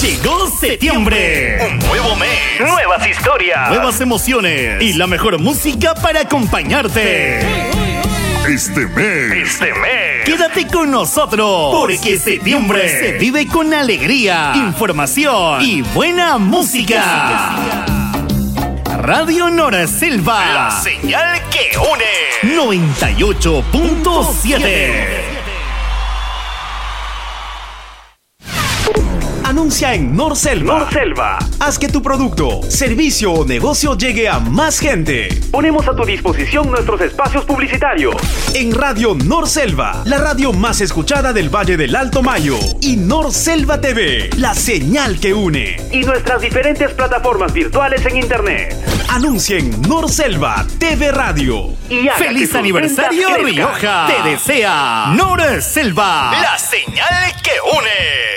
Llegó septiembre. Un nuevo mes. Nuevas historias. Nuevas emociones. Y la mejor música para acompañarte. Este mes. Quédate con nosotros. Porque septiembre se vive con alegría, información y buena música. Radio Norselva. La señal que une. 98.7. Anuncia en Norselva. Haz que tu producto, servicio o negocio llegue a más gente. Ponemos a tu disposición nuestros espacios publicitarios. En Radio Norselva, la radio más escuchada del Valle del Alto Mayo. Y Norselva TV, la señal que une. Y nuestras diferentes plataformas virtuales en internet. Anuncia en Norselva TV Radio. Y ¡Feliz aniversario, Rioja! Te desea Norselva. La señal que une.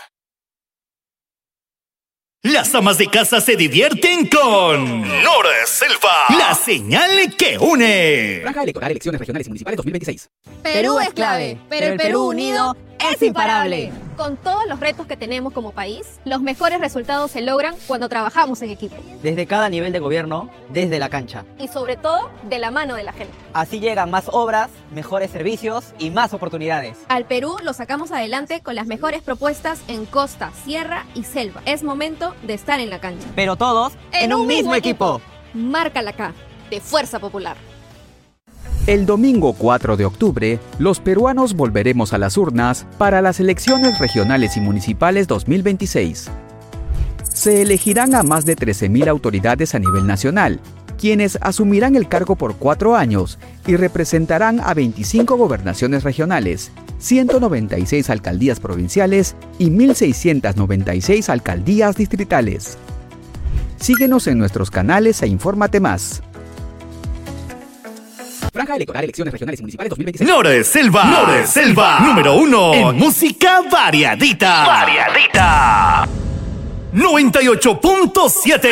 Las amas de casa se divierten con Norselva. la señal que une. Franja electoral, elecciones regionales y municipales 2026. Perú es clave, pero el Perú unido es imparable. Con todos los retos que tenemos como país, los mejores resultados se logran cuando trabajamos en equipo. Desde cada nivel de gobierno, desde la cancha. Y sobre todo, de la mano de la gente. Así llegan más obras, mejores servicios y más oportunidades. Al Perú lo sacamos adelante con las mejores propuestas en costa, sierra y selva. Es momento de estar en la cancha. Pero todos en un mismo equipo. Marca la K, de Fuerza Popular. El domingo 4 de octubre, los peruanos volveremos a las urnas para las elecciones regionales y municipales 2026. Se elegirán a más de 13.000 autoridades a nivel nacional, quienes asumirán el cargo por 4 años y representarán a 25 gobernaciones regionales, 196 alcaldías provinciales y 1.696 alcaldías distritales. Síguenos en nuestros canales e infórmate más. Franja electoral, elecciones regionales y municipales 2026. Norselva. Número 1 en música variadita. 98.7.